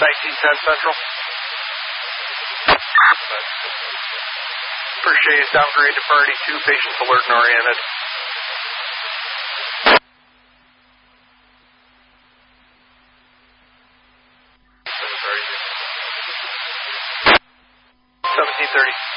1910 Central. Appreciate it. Downgrade to priority 2. Patients alert and oriented. Priority 2. 1730.